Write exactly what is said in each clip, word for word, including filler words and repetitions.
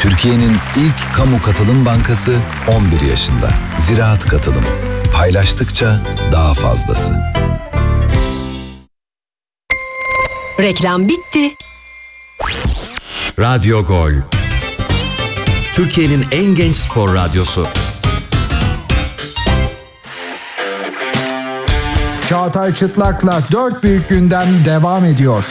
Türkiye'nin ilk kamu katılım bankası on bir yaşında. Ziraat Katılım. Paylaştıkça daha fazlası. Reklam bitti. Radyo Gol. Türkiye'nin en genç spor radyosu. Çağatay Çıtlak'la dört büyük gündem devam ediyor.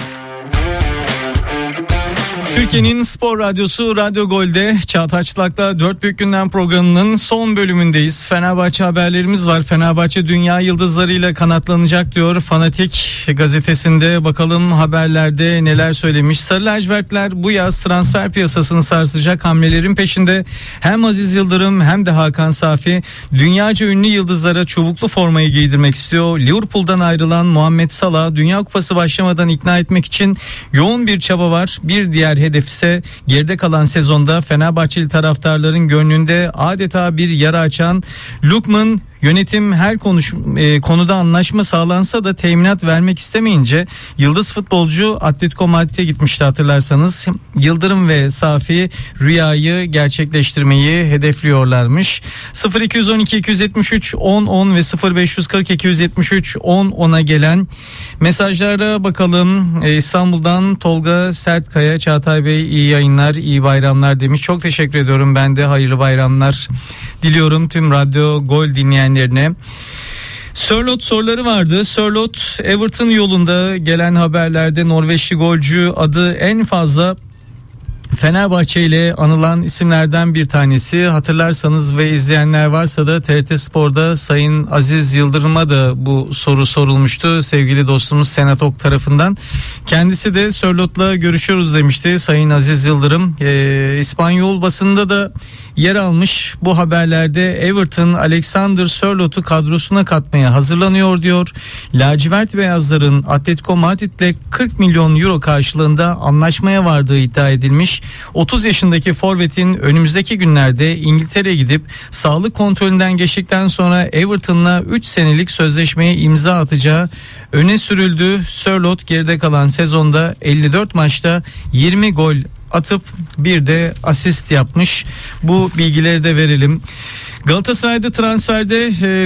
Türkiye'nin spor radyosu Radyo Gol'de Çağatay Çıtlak'la dört büyük gündem programının son bölümündeyiz. Fenerbahçe haberlerimiz var. Fenerbahçe dünya yıldızlarıyla kanatlanacak diyor Fanatik gazetesinde. Bakalım haberlerde neler söylemiş. Sarı lacivertler bu yaz transfer piyasasını sarsacak hamlelerin peşinde. Hem Aziz Yıldırım hem de Hakan Safi dünyaca ünlü yıldızlara çubuklu formayı giydirmek istiyor. Liverpool'dan ayrılan Muhammed Salah Dünya Kupası başlamadan ikna etmek için yoğun bir çaba var. Bir diğer hedef ise geride kalan sezonda Fenerbahçeli taraftarların gönlünde adeta bir yara açan Lukman. Yönetim her konuş, e, konuda anlaşma sağlansa da teminat vermek istemeyince yıldız futbolcu Atletico Madrid'e gitmişti hatırlarsanız. Yıldırım ve Safi rüyayı gerçekleştirmeyi hedefliyorlarmış. sıfır iki on iki iki yetmiş üç on on ve sıfır beş kırk iki yetmiş üç on ona gelen mesajlara bakalım. E, İstanbul'dan Tolga Sertkaya, Çağatay Bey iyi yayınlar, iyi bayramlar demiş. Çok teşekkür ediyorum. Ben de hayırlı bayramlar diliyorum tüm Radyo Gol dinleyenlerine. Sörloth soruları vardı. Sörloth Everton yolunda gelen haberlerde Norveçli golcü adı en fazla Fenerbahçe ile anılan isimlerden bir tanesi. Hatırlarsanız ve izleyenler varsa da T R T Spor'da Sayın Aziz Yıldırım'a da bu soru sorulmuştu sevgili dostumuz Senat Ok tarafından. Kendisi de Sörloth'la görüşüyoruz demişti Sayın Aziz Yıldırım. Ee, İspanyol basında da yer almış bu haberlerde Everton Alexander Sörloth'u kadrosuna katmaya hazırlanıyor diyor. Lacivert beyazların Atletico Madrid'le kırk milyon euro karşılığında anlaşmaya vardığı iddia edilmiş. otuz yaşındaki forvetin önümüzdeki günlerde İngiltere'ye gidip sağlık kontrolünden geçtikten sonra Everton'la üç senelik sözleşmeye imza atacağı öne sürüldü. Sörloth geride kalan sezonda elli dört maçta yirmi gol atıp bir de asist yapmış. Bu bilgileri de verelim. Galatasaray'da transferde e,